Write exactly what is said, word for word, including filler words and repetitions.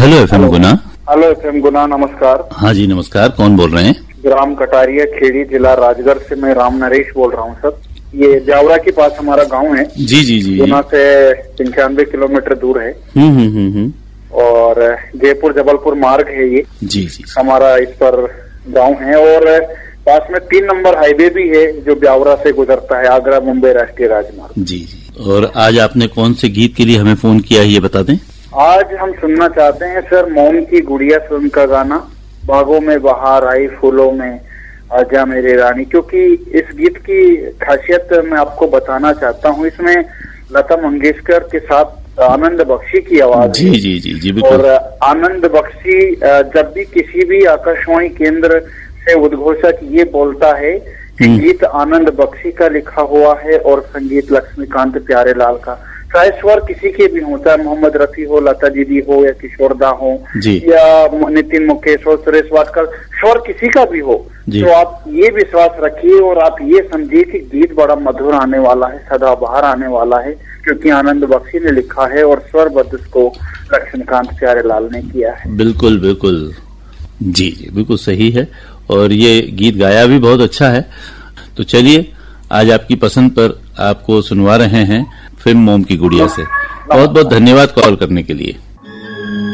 Hello FM गुना। Hello FM गुना, नमस्कार। हाँ जी नमस्कार, कौन बोल रहे हैं? ग्राम कटारिया, खेड़ी, जिला राजगढ़ से मैं राम नरेश बोल रहा हूँ सर। ये ब्यावरा के पास हमारा गांव है। जी जी जी। गुना से पंचानवे किलोमीटर दूर है। हम्म हम्म हम्म और जयपुर जबलपुर मार्ग है ये। जी जी। हमारा इस पर गांव है और पास में तीन नंबर हाईवे भी है जो ब्यावरा से गुजरता है, आगरा मुंबई राष्ट्रीय राजमार्ग। जी जी। और आज आपने कौन से गीत के लिए हमें फोन किया है ये बता दें। आज हम सुनना चाहते हैं सर मौन की गुड़िया फिल्म का गाना, बागों में बहार आई फूलों में आजा मेरे रानी। क्योंकि इस गीत की खासियत मैं आपको बताना चाहता हूँ, इसमें लता मंगेशकर के साथ आनंद बख्शी की आवाज जी है। जी जी जी बिल्कुल। और आनंद बख्शी जब भी किसी भी आकाशवाणी केंद्र से उद्घोषक ये बोलता है कि गीत आनंद बख्शी का लिखा हुआ है और संगीत लक्ष्मीकांत प्यारेलाल का, चाहे स्वर किसी के भी हो, चाहे मोहम्मद रफी हो, लता दीदी हो या किशोरदा हो या नितिन मुकेश हो, सुरेश वाडकर, स्वर किसी का भी हो, तो आप ये विश्वास रखिए और आप ये समझिए कि गीत बड़ा मधुर आने वाला है, सदाबहार आने वाला है, क्योंकि आनंद बख्शी ने लिखा है और स्वरबद्ध उसको लक्ष्मीकांत प्यारेलाल ने किया है। बिल्कुल बिल्कुल, जी जी बिल्कुल सही है। और ये गीत गाया भी बहुत अच्छा है। तो चलिए आज आपकी पसंद पर आपको सुनवा रहे हैं फिल्म मोम की गुड़िया से। बहुत बहुत धन्यवाद कॉल करने के लिए।